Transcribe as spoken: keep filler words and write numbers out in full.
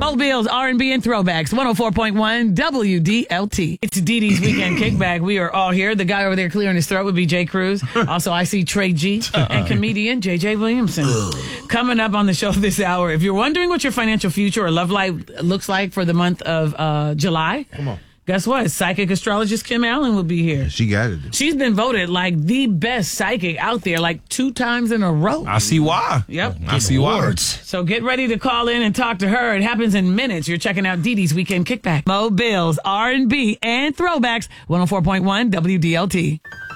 Mobile's R and B and Throwbacks, one oh four point one W D L T. It's Dee Dee's Weekend Kickback. We are all here. The guy over there clearing his throat would be Jay Cruz. Also, I see Trey G and comedian J J Williamson. Coming up on the show this hour, if you're wondering what your financial future or love life looks like for the month of uh, July, come on. Guess what? Psychic astrologist Kim Allen will be here. She got it. She's been voted like the best psychic out there like two times in a row. I see why. Yep. I see why. So get ready to call in and talk to her. It happens in minutes. You're checking out Dee Dee's Weekend Kickback. Mobile's R and B and Throwbacks, one oh four point one W D L T.